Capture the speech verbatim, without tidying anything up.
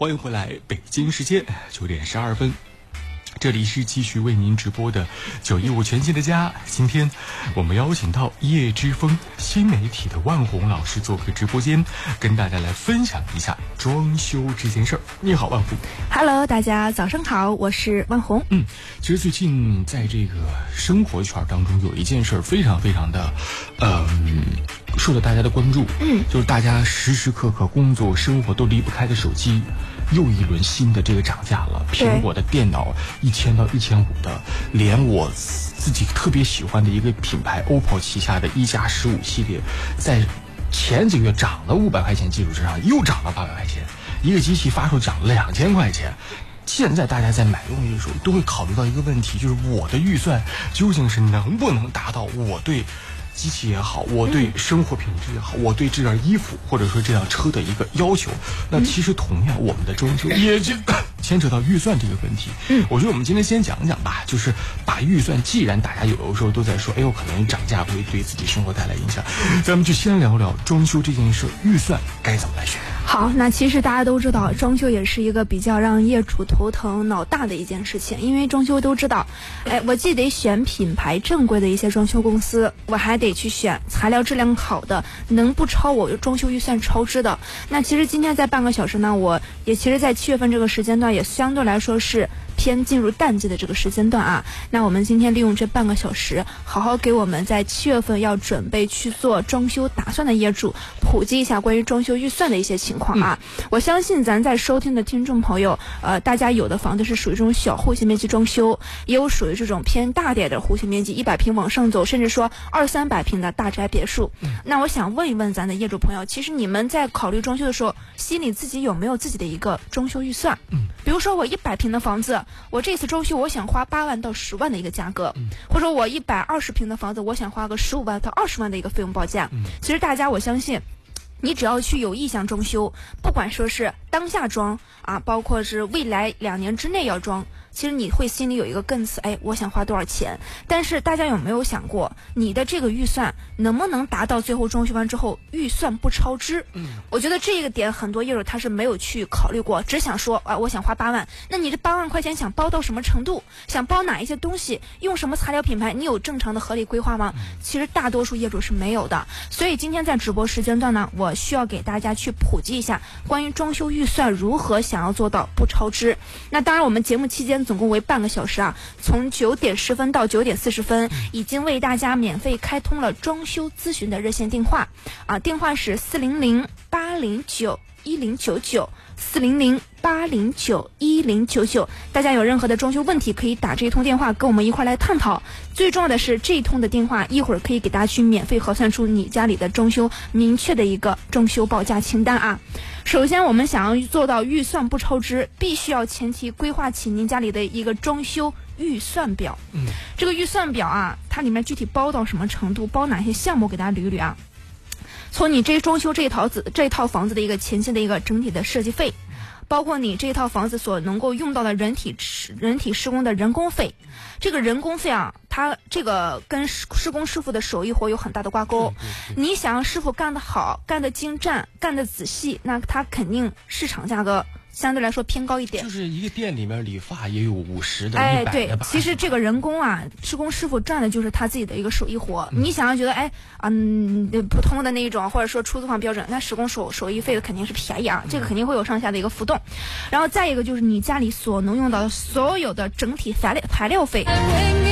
欢迎回来，北京时间九点十二分。这里是继续为您直播的九一五全新的家。今天我们邀请到叶之峰新媒体的万红老师做客直播间，跟大家来分享一下装修这件事儿。你好，万红。 Hello， 大家早上好，我是万红。 嗯，其实最近在这个生活圈当中有一件事儿非常非常的，嗯，受到大家的关注。嗯，就是大家时时刻刻工作生活都离不开的手机。又一轮新的这个涨价了，苹果的电脑一千到一千五的，连我自己特别喜欢的一个品牌 O P P O 旗下的一加十五系列，在前几个月涨了五百块钱基础之上，又涨了八百块钱，一个机器发售涨了两千块钱。现在大家在买东西的时候都会考虑到一个问题，就是我的预算究竟是能不能达到我对机器也好，我对生活品质也好，我对这件衣服或者说这辆车的一个要求，那其实同样我们的装修也就牵扯到预算这个问题。嗯，我觉得我们今天先讲讲吧，就是把预算，既然大家有的时候都在说，哎呦，可能涨价会对自己生活带来影响，咱们就先聊聊装修这件事，预算该怎么来选。 好，那其实大家都知道，装修也是一个比较让业主头疼脑大的一件事情，因为装修都知道，哎，我既得选品牌正规的一些装修公司，我还得去选材料质量好的，能不超我装修预算超支的。那其实今天在半个小时呢，我也其实在七月份这个时间段也相对来说是偏进入淡季的这个时间段啊。那我们今天利用这半个小时，好好给我们在七月份要准备去做装修打算的业主普及一下关于装修预算的一些情况啊。嗯、我相信咱在收听的听众朋友，呃，大家有的房子是属于这种小户型面积装修，也有属于这种偏大点的户型面积，一百平往上走，甚至说二三百平的大宅别墅。嗯、那我想问一问咱的业主朋友，其实你们在考虑装修的时候，心里自己有没有自己的一个装修预算？嗯，比如说我一百平的房子，我这次装修我想花八万到十万的一个价格，嗯、或者说我一百二十平的房子，我想花个十五万到二十万的一个费用报价。嗯、其实大家我相信，你只要去有意向装修，不管说是当下装啊，包括是未来两年之内要装，其实你会心里有一个根词，哎，我想花多少钱。但是大家有没有想过，你的这个预算能不能达到最后装修完之后预算不超支？嗯，我觉得这个点很多业主他是没有去考虑过，只想说啊，我想花八万，那你这八万块钱想包到什么程度？想包哪一些东西？用什么材料品牌？你有正常的合理规划吗？其实大多数业主是没有的。所以今天在直播时间段呢，我需要给大家去普及一下关于装修预算如何想要做到不超支。那当然我们节目期间总共为半个小时啊，从九点十分到九点四十分，已经为大家免费开通了装修咨询的热线电话啊，电话是四零零八零九一零九九四零零八零九一零九九，大家有任何的装修问题可以打这一通电话跟我们一块来探讨。最重要的是这一通的电话一会儿可以给大家去免费核算出你家里的装修明确的一个装修报价清单啊。首先我们想要做到预算不超支，必须要前提规划起您家里的一个装修预算表。嗯，这个预算表啊，它里面具体包到什么程度，包哪些项目，给大家捋一捋啊。从你这装修这一套子这一套房子的一个前期的一个整体的设计费，包括你这套房子所能够用到的人体人体施工的人工费，这个人工费啊，它这个跟施工师傅的手艺活有很大的挂钩。你想让师傅干得好、干得精湛、干得仔细，那他肯定市场价格相对来说偏高一点。 就是一个店里面理发也有五十的、 哎， 一百的对，其实这个人工啊，施工师傅赚的就是他自己的一个手艺活。嗯、你想要觉得，哎，嗯，普通的那一种，或者说出租房标准，那施工手手艺费肯定是便宜啊，这个肯定会有上下的一个浮动。然后再一个就是你家里所能用到的所有的整体材料材料费。